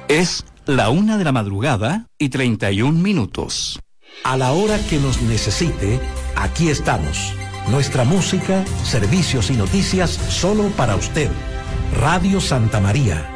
Es la 1:31 a.m. A la hora que nos necesite, aquí estamos. Nuestra música, servicios y noticias solo para usted. Radio Santa María,